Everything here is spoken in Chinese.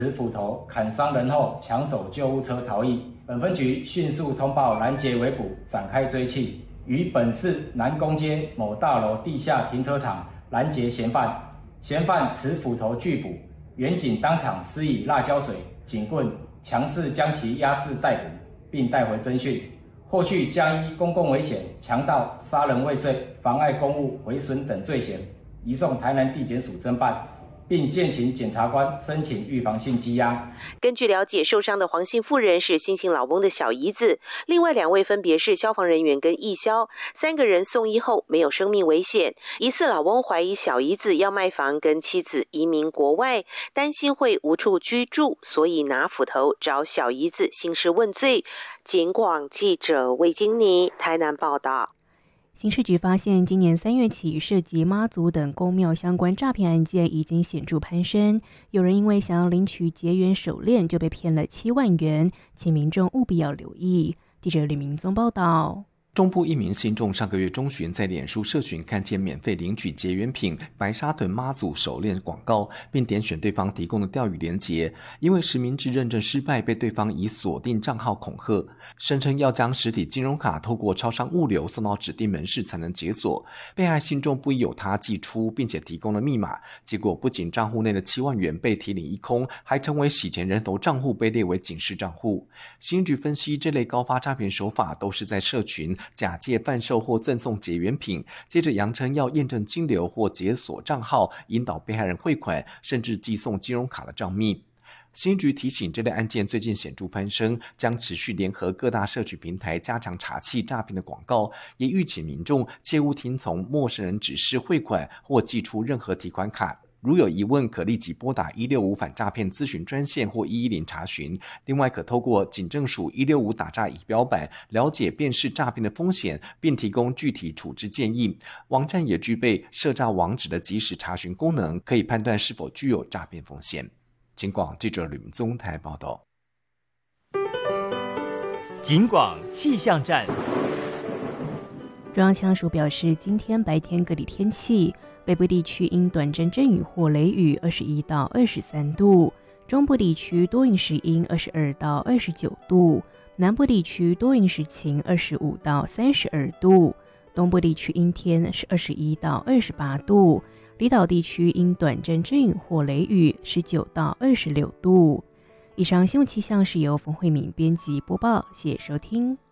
持斧头砍伤人后抢走救护车逃逸。本分局迅速通报拦截围捕，展开追缉，于本市南宫街某大楼地下停车场拦截嫌犯，嫌犯持斧头拒捕，员警当场施以辣椒水、警棍，强势将其压制逮捕，并带回侦讯。后续将依公共危险、强盗、杀人未遂、妨碍公务、毁损等罪嫌，移送台南地检署侦办，并建请检察官申请预防性羁押。 根据了解，受伤的黄姓妇人是新姓老翁的小姨子，另外2位分别是消防人员跟义消，3个人送医后没有生命危险。疑似老翁怀疑小姨子要卖房跟妻子移民国外，担心会无处居住，所以拿斧头找小姨子兴师问罪。警广记者魏金妮台南报道。 刑事局发现，今年3月起，涉及妈祖等公庙相关诈骗案件已经显著攀升。有人因为想要领取结缘手链，就被骗了7万元，请民众务必要留意。记者李明宗报道。 中部一名信众上个月中旬在脸书社群看见免费领取结缘品白沙屯妈祖手链广告，并点选对方提供的钓鱼连结，因为实名制认证失败，被对方以锁定账号恐吓，声称要将实体金融卡透过超商物流送到指定门市才能解锁。被害信众不疑有他寄出，并且提供了密码，结果不仅账户内的7万元被提领一空，还成为洗钱人头账户被列为警示账户。刑局分析，这类高发诈骗手法都是在社群假借贩售或赠送结缘品，接着扬称要验证金流或解锁账号，引导被害人汇款，甚至寄送金融卡的账密。刑局提醒，这类案件最近显著攀升，将持续联合各大社区平台加强查缉诈骗的广告，也吁请民众切勿听从陌生人指示汇款或寄出任何提款卡。如有疑问，可立即拨打165反诈骗咨询专线或110查询。另外，可透过警政署165打诈仪表板了解辨识诈骗的风险，并提供具体处置建议。网站也具备涉诈网址的即时查询功能，可以判断是否具有诈骗风险。警广记者吕明宗台报道。 警广气象站。 中央气象署表示，今天白天各地天气，北部地区因短暂阵雨或雷雨21到23度，中部地区多云时阴22到29度，南部地区多云时晴25到32度，东部地区阴天是21到28度，离岛地区因短暂阵雨或雷雨19到26度。以上新闻气象是由冯慧敏编辑播报，谢谢收听。